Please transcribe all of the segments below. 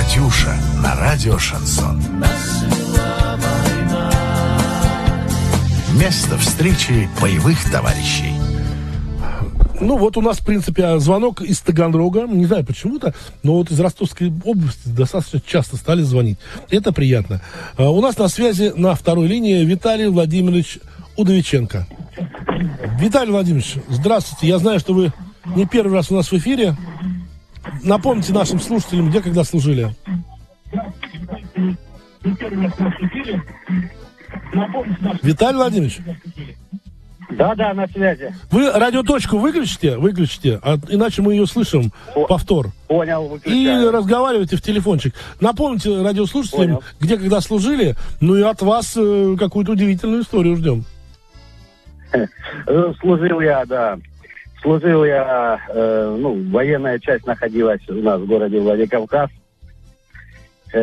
Катюша на радио «Шансон». Место встречи боевых товарищей. Ну, вот у нас, в принципе, звонок из Таганрога. Не знаю почему-то, но вот из Ростовской области достаточно часто стали звонить. Это приятно. У нас на связи на второй линии Виталий Владимирович Удовиченко. Виталий Владимирович, здравствуйте. Я знаю, что вы не первый раз у нас в эфире. Напомните нашим слушателям, где, когда служили. Виталий Владимирович. Да, на связи. Вы радиоточку выключите, иначе мы ее слышим, повтор. Понял, выключаю. И разговаривайте в телефончик. Напомните радиослушателям, где, когда служили, ну и от вас какую-то удивительную историю ждем. Служил я, военная часть находилась у нас в городе Владикавказ. По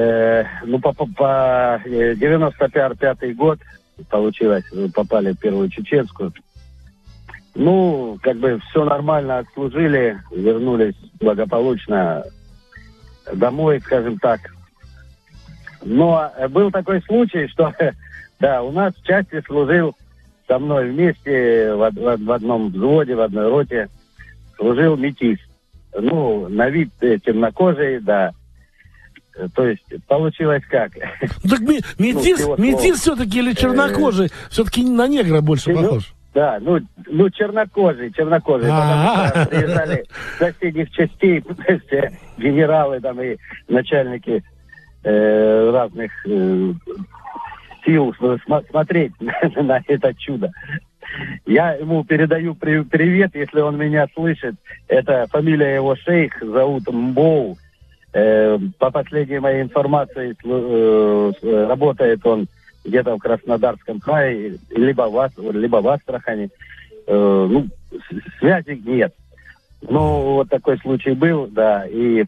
95-й год получилось, попали в Первую Чеченскую. Ну, как бы все нормально отслужили, вернулись благополучно домой, скажем так. Но был такой случай, что да, у нас в части служил со мной вместе в одном взводе, в одной роте, служил метис. Ну, на вид темнокожий, да. То есть получилось как? Так метис все-таки или чернокожий? Все-таки на негра больше похож. Да, чернокожий. Потому что приезжали с соседних частей, то есть генералы там и начальники разных сил смотреть на это чудо. Я ему передаю привет, если он меня слышит. Это фамилия его шейх, зовут Мбоу. По последней моей информации, работает он где-то в Краснодарском крае, либо в Астрахани. Связи нет. Вот такой случай был, да. И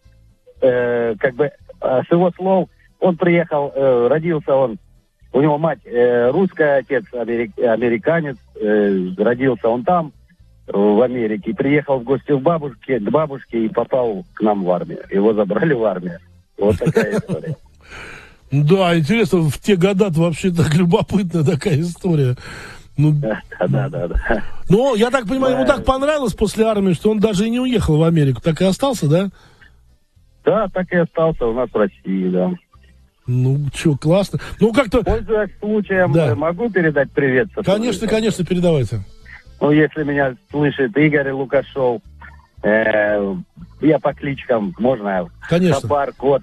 с его слов, он приехал, родился он, у него мать русская, отец американец, родился он там, в Америке, приехал в гости к бабушке и попал к нам в армию. Его забрали в армию. Вот такая история. Да, интересно, в те года-то вообще так любопытная такая история. Да. Но, я так понимаю, ему так понравилось после армии, что он даже и не уехал в Америку. Так и остался, да? Да, так и остался у нас в России, да. Классно. Как-то... Пользуясь случаем, могу передать привет? Конечно, передавайте. Если меня слышит Игорь Лукашов, я по кличкам, можно? Конечно. Сапар, Кот,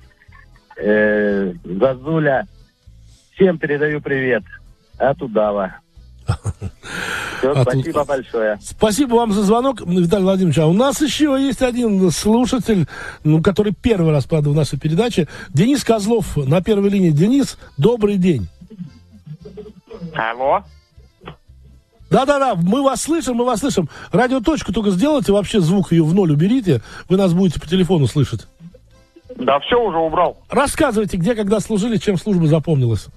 Зазуля. Всем передаю привет. От Удава. Спасибо большое. Спасибо вам за звонок, Виталий Владимирович. А у нас еще есть один слушатель, который первый раз, правда, в нашей передаче. Денис Козлов на первой линии. Денис, добрый день. Алло. Да, мы вас слышим. Радиоточку только сделайте, вообще звук ее в ноль уберите. Вы нас будете по телефону слышать. Да, все уже убрал. Рассказывайте, где, когда служили, чем служба запомнилась.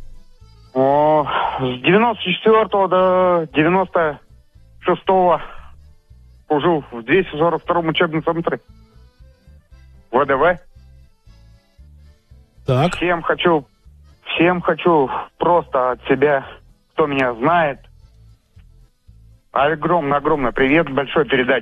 С 94 до 96 служил в 242-м учебном центре ВДВ. Так. Всем хочу просто от себя, кто меня знает, огромный привет большой передать.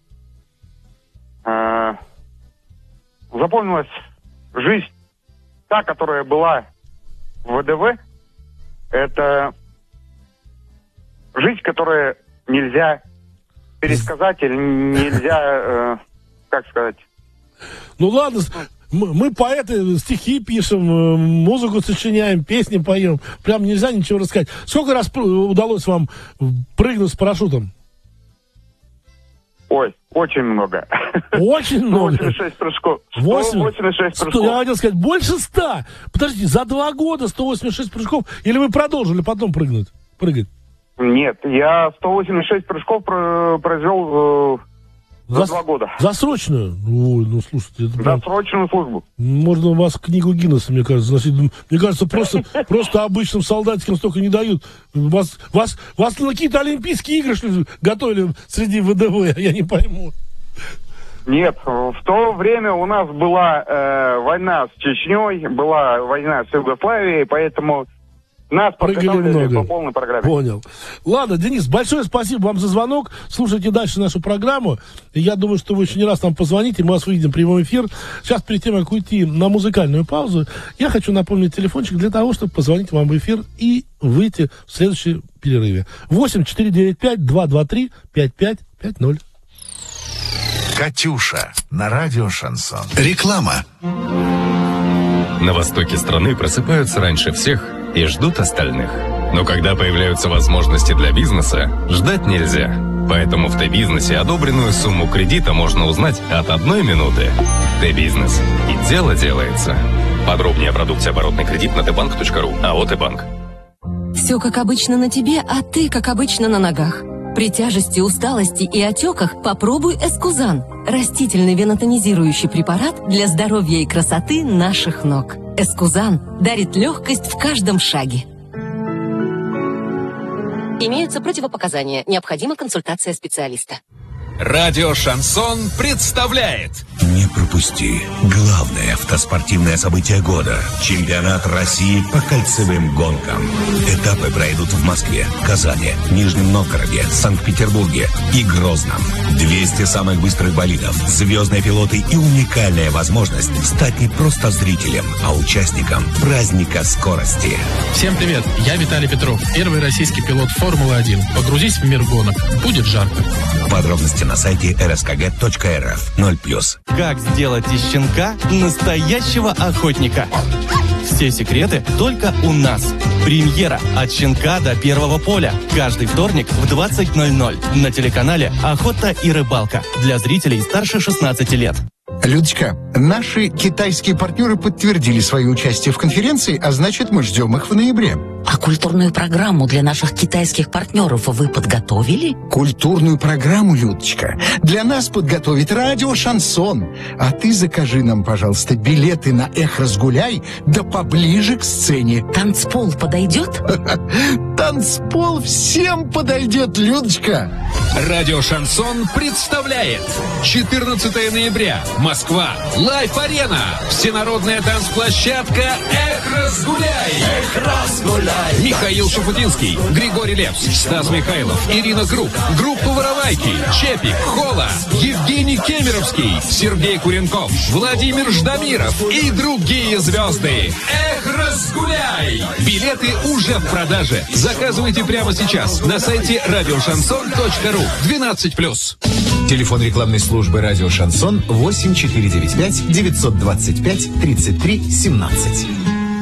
Запомнилась жизнь, та, которая была в ВДВ, это жизнь, которую нельзя пересказать или нельзя, как сказать. Ладно, мы поэты, стихи пишем, музыку сочиняем, песни поем. Прям нельзя ничего рассказать. Сколько раз удалось вам прыгнуть с парашютом? Ой, очень много. Очень много? 186 прыжков. 186 прыжков. Я хотел сказать, больше 100. Подождите, за 2 года 186 прыжков? Или вы продолжили потом прыгать? Нет, я 186 прыжков произвел за 2 года. За срочную? Ой, слушайте. Это за срочную службу. Можно вас в книгу Гиннесса, мне кажется, носить. Мне кажется, просто обычным солдатикам столько не дают. Вас на какие-то Олимпийские игры, что ли, готовили среди ВДВ, я не пойму. Нет, в то время у нас была война с Чечней, была война с Югославией, поэтому нас подготовили по полной программе. Понял. Ладно, Денис, большое спасибо вам за звонок. Слушайте дальше нашу программу. И я думаю, что вы еще не раз нам позвоните, мы вас увидим в прямой эфир. Сейчас, перед тем, как уйти на музыкальную паузу, я хочу напомнить телефончик для того, чтобы позвонить вам в эфир и выйти в следующем перерыве. 8-495-223-5550. «Катюша» на радио «Шансон». Реклама. На востоке страны просыпаются раньше всех и ждут остальных. Но когда появляются возможности для бизнеса, ждать нельзя. Поэтому в Т-бизнесе одобренную сумму кредита можно узнать от 1 минуты. Т-бизнес. И дело делается. Подробнее о продукте оборотный кредит на tbank.ru. АО «Т-банк». Все как обычно на тебе, а ты как обычно на ногах. При тяжести, усталости и отеках попробуй Эскузан. Растительный венотонизирующий препарат для здоровья и красоты наших ног. Эскузан дарит легкость в каждом шаге. Имеются противопоказания. Необходима консультация специалиста. Радио «Шансон» представляет. Не пропусти главное автоспортивное событие года. Чемпионат России по кольцевым гонкам. Этапы пройдут в Москве, Казани, Нижнем Новгороде, Санкт-Петербурге и Грозном. 200 самых быстрых болидов, звездные пилоты и уникальная возможность стать не просто зрителем, а участником праздника скорости. Всем привет, я Виталий Петров, первый российский пилот Формулы-1. Погрузись в мир гонок, будет жарко. Подробности на сайте rskg.rf 0+. Как сделать из щенка настоящего охотника? Все секреты только у нас. Премьера «От щенка до первого поля». Каждый вторник в 20:00 на телеканале «Охота и рыбалка» для зрителей старше 16 лет. Людочка, наши китайские партнеры подтвердили свое участие в конференции, а значит, мы ждем их в ноябре. А культурную программу для наших китайских партнеров вы подготовили? Культурную программу, Людочка, для нас подготовит радио «Шансон». А ты закажи нам, пожалуйста, билеты на «Эх, разгуляй», да поближе к сцене. Танцпол подойдет? Танцпол всем подойдет, Людочка. Радио «Шансон» представляет 14 ноября. Москва. Лайф-арена. Всенародная танцплощадка «Эх, разгуляй». Эх, разгуляй. Михаил Шафутинский, Григорий Лепс, Стас Михайлов, Ирина Круг, группа «Воровайки», Чепик, Хола, Евгений Кемеровский, Сергей Куренков, Владимир Ждамиров и другие звезды. Эх, разгуляй! Билеты уже в продаже. Заказывайте прямо сейчас на сайте radioshanson.ru. 12+. Телефон рекламной службы «Радио Шансон» 8495 925 33 17.